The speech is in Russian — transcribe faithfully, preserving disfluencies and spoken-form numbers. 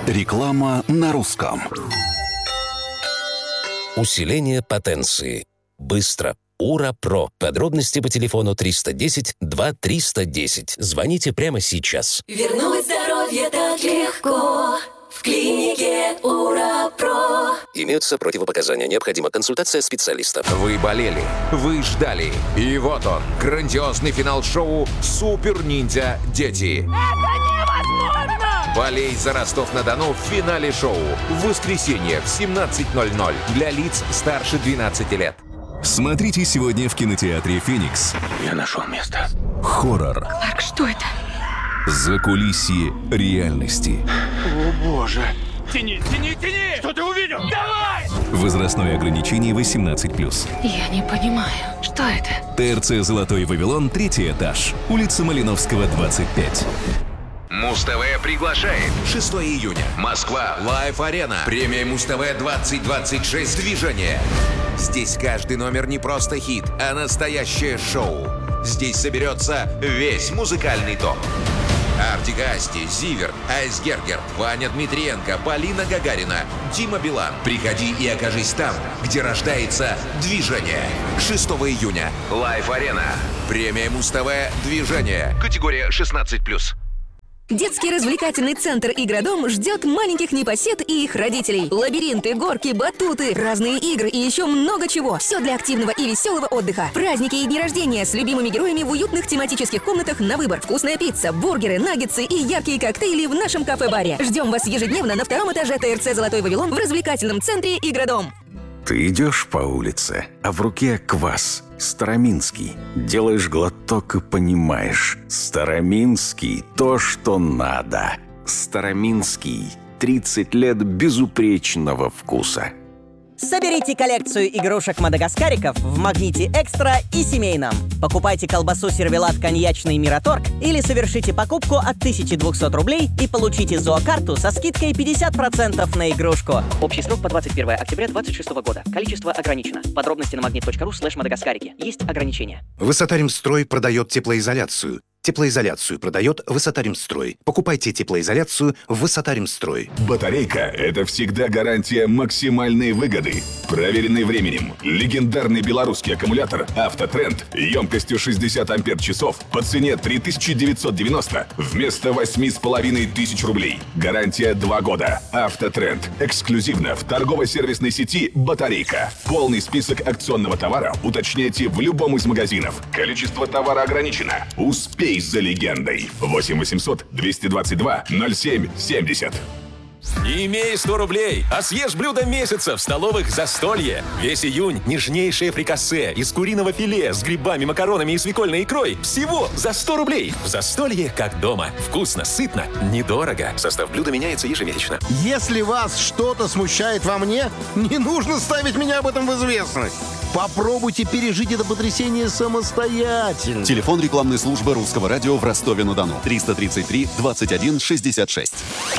Реклама на русском. Усиление потенции. Быстро. Ура Про. Подробности по телефону триста десять два триста десять. Звоните прямо сейчас. Вернуть здоровье так легко. В клинике Ура Про. Имеются противопоказания. Необходима консультация специалиста. Вы болели, вы ждали. И вот он, грандиозный финал шоу «Супер Ниндзя Дети». Это невозможно! Болей за Ростов-на-Дону в финале шоу. В воскресенье в семнадцать ноль ноль для лиц старше двенадцати лет. Смотрите сегодня в кинотеатре «Феникс». Я нашел место. Хоррор. Кларк, что это? Закулисье реальности. О, боже. Тяни, тяни, тяни! Что ты увидел? Давай! Возрастное ограничение восемнадцать плюс. Я не понимаю, что это? ТРЦ «Золотой Вавилон», третий этаж. Улица Малиновского, двадцать пять. Муз-ТВ приглашает. шестого июня. Москва. Лайв-арена. Премия Муз-ТВ двадцать двадцать шесть. Движение. Здесь каждый номер не просто хит, а настоящее шоу. Здесь соберется весь музыкальный топ. Артик Асти, Зиверт, Айсгергер, Ваня Дмитриенко, Полина Гагарина, Дима Билан. Приходи и окажись там, где рождается движение. шестого июня. Лайв-арена. Премия Муз-ТВ. Движение. Категория шестнадцать плюс. Детский развлекательный центр «Игродом» ждет маленьких непосед и их родителей. Лабиринты, горки, батуты, разные игры и еще много чего. Все для активного и веселого отдыха. Праздники и дни рождения с любимыми героями в уютных тематических комнатах на выбор. Вкусная пицца, бургеры, наггетсы и яркие коктейли в нашем кафе-баре. Ждем вас ежедневно на втором этаже ТРЦ «Золотой Вавилон» в развлекательном центре «Игродом». Ты идешь по улице, а в руке квас. Староминский. Делаешь глоток и понимаешь. Староминский – то, что надо. Староминский. тридцать лет безупречного вкуса. Соберите коллекцию игрушек-мадагаскариков в «Магните Экстра» и семейном. Покупайте колбасу сервелат коньячный «Мираторг» или совершите покупку от тысячи двухсот рублей и получите зоокарту со скидкой пятьдесят процентов на игрушку. Общий срок по двадцать первое октября две тысячи двадцать шестого года. Количество ограничено. Подробности на магнит точка ру слэш мадагаскарики. Есть ограничения. Высотаримстрой продает теплоизоляцию. Теплоизоляцию продает Высотаримстрой. Покупайте теплоизоляцию в Высотаримстрой. Батарейка – это всегда гарантия максимальной выгоды. Проверенный временем. Легендарный белорусский аккумулятор «Автотренд» емкостью шестьдесят ампер-часов по цене три тысячи девятьсот девяносто вместо восемь с половиной тысяч рублей. Гарантия два года. «Автотренд» эксклюзивно в торгово-сервисной сети «Батарейка». Полный список акционного товара уточняйте в любом из магазинов. Количество товара ограничено. Успей за легендой. восемь восемьсот двести двадцать два ноль семь семьдесят. Не имей сто рублей, а съешь блюдо месяца в столовых «Застолье». Весь июнь нежнейшее фрикасе из куриного филе с грибами, макаронами и свекольной икрой всего за сто рублей. В «Застолье» как дома. Вкусно, сытно, недорого. Состав блюда меняется ежемесячно. Если вас что-то смущает во мне, не нужно ставить меня об этом в известность. Попробуйте пережить это потрясение самостоятельно. Телефон рекламной службы Русского радио в Ростове-на-Дону. триста тридцать три двадцать один шестьдесят шесть.